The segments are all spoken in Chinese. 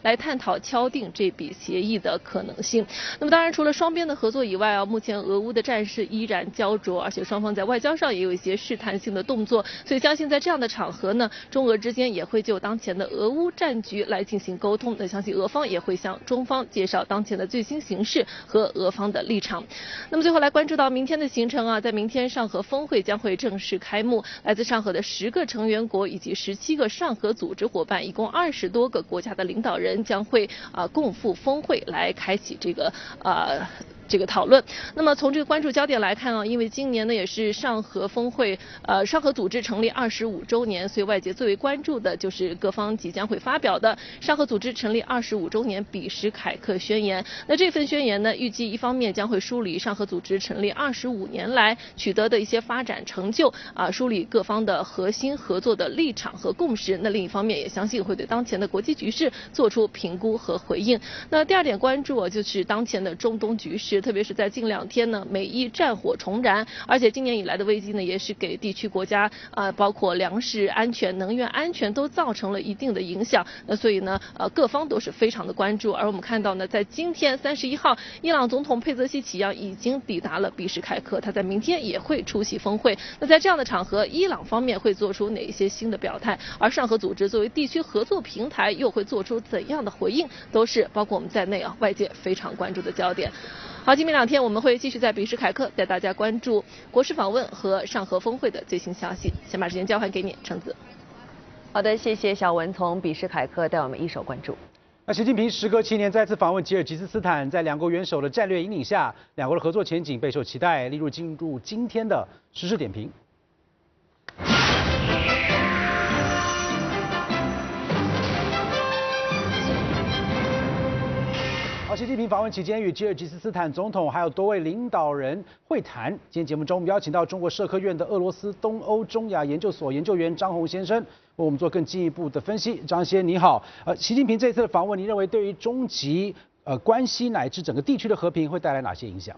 来探讨敲定这笔协议的可能性。那么当然，除了双边的合作以外目前俄乌的战事依然焦灼，而且双方在外交上也有一些试探性的动作，所以相信在这样的场合呢，中俄之间也会就当前的俄乌战局来进行沟通。那相信俄方也会向中方介绍当前的最新形势和俄方的立场。那么最后来关注到明天的行程在明天上合峰会将会正式开幕，来自上合的10个成员国以及17个上合组织伙伴，一共20多个国家的领导人将会共赴峰会来开启这个讨论。那么从这个关注焦点来看因为今年呢也是上合峰会上合组织成立25周年，所以外界最为关注的就是各方即将会发表的上合组织成立25周年比什凯克宣言。那这份宣言呢，预计一方面将会梳理上合组织成立25年来取得的一些发展成就梳理各方的核心合作的立场和共识。那另一方面也相信会对当前的国际局势做出评估和回应。那第二点关注就是当前的中东局势，特别是在近2天呢，美伊战火重燃，而且今年以来的危机呢，也是给地区国家包括粮食安全、能源安全都造成了一定的影响。那所以呢，各方都是非常的关注。而我们看到呢，在今天31号，伊朗总统佩泽西奇扬已经抵达了比什凯克，他在明天也会出席峰会。那在这样的场合，伊朗方面会做出哪一些新的表态？而上合组织作为地区合作平台，又会做出怎样的回应？都是包括我们在内外界非常关注的焦点。好，今明2天我们会继续在比什凯克带大家关注国事访问和上合峰会的最新消息。先把时间交还给你，橙子。 好的，谢谢小文从比什凯克带我们一手关注。 那习近平时隔7年再次访问吉尔吉斯斯坦，在2国元首的战略引领下，2国的合作前景备受期待。例如进入今天的时事点评。习近平访问期间与吉尔吉斯斯坦总统还有多位领导人会谈。今天节目中，我们邀请到中国社科院的俄罗斯东欧中亚研究所研究员张宏先生，为我们做更进一步的分析。张先你好，习近平这次的访问，你认为对于中吉关系乃至整个地区的和平会带来哪些影响？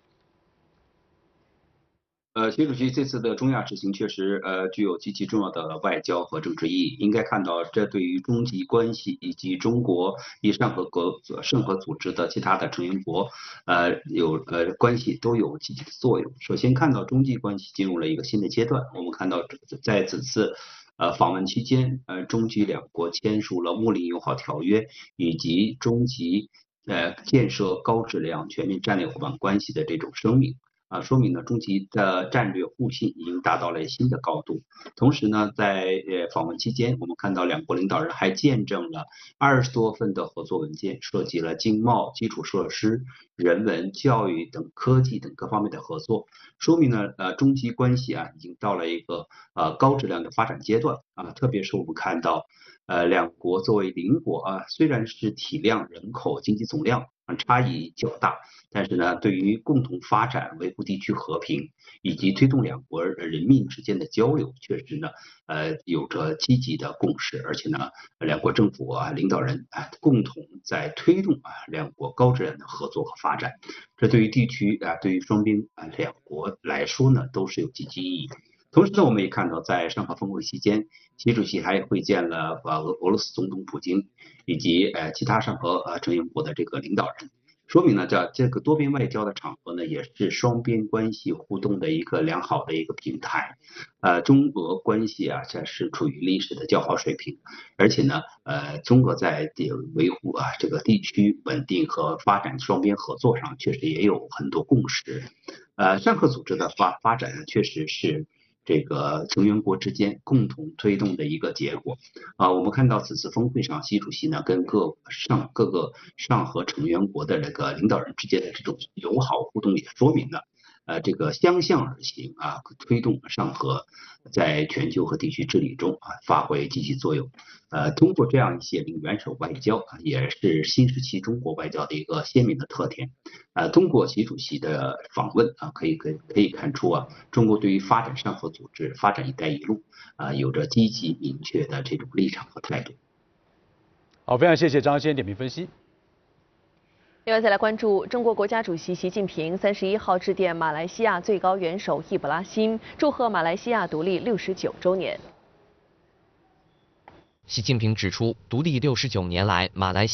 习主席这次的中亚之行确实具有极其重要的外交和政治意义。应该看到，这对于中吉关系以及中国与上合组织的其他的成员国关系都有积极的作用。首先看到中吉关系进入了一个新的阶段。我们看到在此次访问期间，中吉2国签署了睦邻友好条约，以及中吉建设高质量全面战略伙伴关系的这种声明。说明呢，中吉的战略互信已经达到了新的高度。同时呢，在访问期间，我们看到2国领导人还见证了20多份的合作文件，涉及了经贸、基础设施、人文、教育等科技等各方面的合作，说明呢，中吉关系已经到了一个高质量的发展阶段特别是我们看到2国作为邻国虽然是体量、人口、经济总量差异较大，但是呢，对于共同发展、维护地区和平以及推动2国人民之间的交流，确实呢，有着积极的共识，而且呢，2国政府领导人共同在推动2国高质量的合作和发展，这对于地区对于双边2国来说呢，都是有积极意义。同时呢，我们也看到，在上合峰会期间，习主席还会见了俄罗斯总统普京以及其他上合成员国的这个领导人，说明呢，这个多边外交的场合呢，也是双边关系互动的一个良好的一个平台。中俄关系这是处于历史的较好水平，而且呢，中俄在维护这个地区稳定和发展双边合作上，确实也有很多共识。上合组织的发展确实是这个成员国之间共同推动的一个结果我们看到此次峰会上，习主席呢跟各个上合成员国的这个领导人之间的这种友好互动，也说明了这个相向而行推动上合在全球和地区治理中发挥积极作用。通过这样一些元首外交也是新时期中国外交的一个鲜明的特点。通过习主席的访问可以看出中国对于发展上合组织、发展“一带一路”有着积极明确的这种立场和态度。 好，非常谢谢张先点评分析。 另外，再来关注中国国家主席习近平31号致电马来西亚最高元首易卜拉欣，祝贺马来西亚独立69周年。 习近平指出，独立69年来，马来西亚